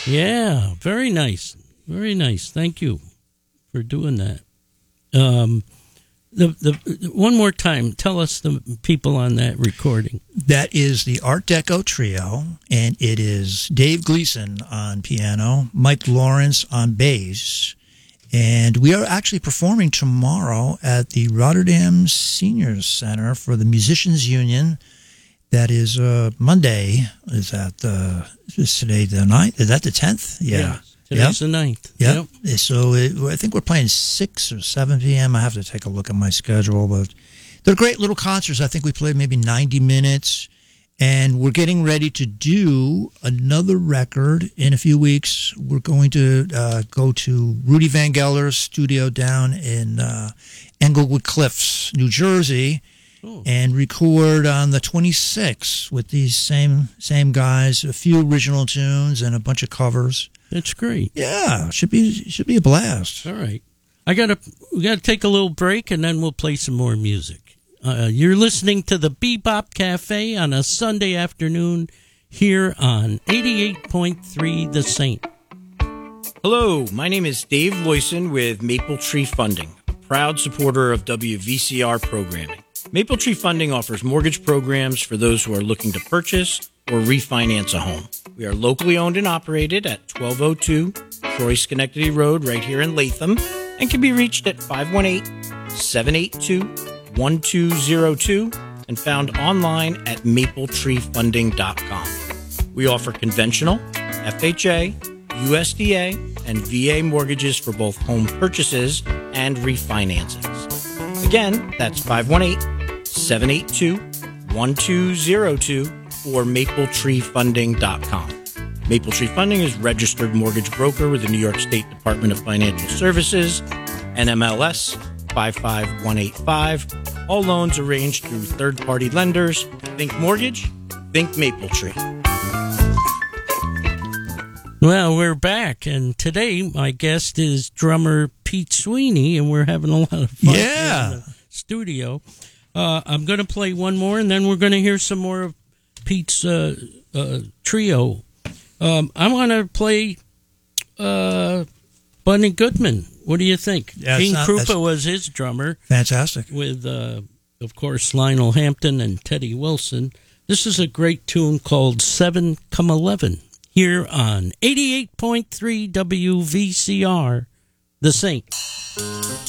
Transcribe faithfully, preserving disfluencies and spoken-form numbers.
Yeah, very nice. Very nice. Thank you for doing that. Um, the the one more time, tell us the people on that recording. That is the Art Deco Trio, and it is Dave Gleason on piano, Mike Lawrence on bass, and we are actually performing tomorrow at the Rotterdam Seniors Center for the Musicians Union. That is uh, Monday. Is that uh, is today the ninth? Is that the tenth? Yeah. yeah today's yep. the ninth. Yep. yep. So it, I think we're playing six or seven p.m. I have to take a look at my schedule, but they're great little concerts. I think we played maybe ninety minutes, and we're getting ready to do another record in a few weeks. We're going to uh, go to Rudy Van Gelder's studio down in uh, Englewood Cliffs, New Jersey. Ooh. And record on the twenty-sixth with these same same guys, a few original tunes and a bunch of covers. That's great. Yeah, should be should be a blast. All right, I gotta we gotta take a little break and then we'll play some more music. Uh, you're listening to the Bebop Cafe on a Sunday afternoon here on eighty-eight point three The Saint. Hello, my name is Dave Loyson with Maple Tree Funding, a proud supporter of W V C R programming. Maple Tree Funding offers mortgage programs for those who are looking to purchase or refinance a home. We are locally owned and operated at twelve oh two Troy Schenectady Road right here in Latham and can be reached at five one eight, seven eight two, one two zero two and found online at maple tree funding dot com. We offer conventional, F H A, U S D A, and V A mortgages for both home purchases and refinancings. Again, that's five one eight, seven eight two, one two zero two or maple tree funding dot com. Maple Tree Funding is registered mortgage broker with the New York State Department of Financial Services, N M L S five five one eight five. All loans arranged through third-party lenders. Think mortgage, think Maple Tree. Well, we're back, and today my guest is drummer Pete Sweeney, and we're having a lot of fun yeah. in the studio. Uh, I'm going to play one more, and then we're going to hear some more of Pete's uh, uh, trio. Um, I want to play uh, Bunny Goodman. What do you think? Yeah, Gene not, Krupa was his drummer. Fantastic. With, uh, of course, Lionel Hampton and Teddy Wilson. This is a great tune called seven come eleven here on eighty-eight point three W V C R, The Saint.